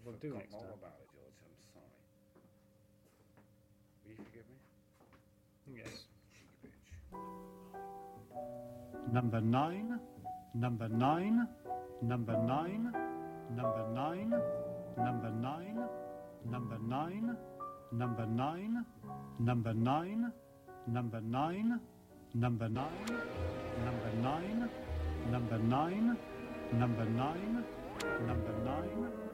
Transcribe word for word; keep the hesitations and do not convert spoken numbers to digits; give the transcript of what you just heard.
We'll do forgot next all time. about it, George. I'm sorry. Will you forgive me? Yes. You bitch. Number nine, number nine, number nine, number nine, number nine, number nine, number nine, number nine, number nine, number nine, number nine, number nine, number nine, number nine.